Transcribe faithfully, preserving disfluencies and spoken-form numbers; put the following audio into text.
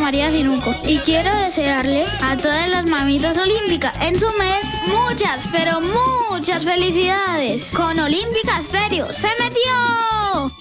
María Sinuco y quiero desearles a todas las mamitas olímpicas en su mes muchas, pero muchas felicidades. Con Olímpica Estéreo se metió.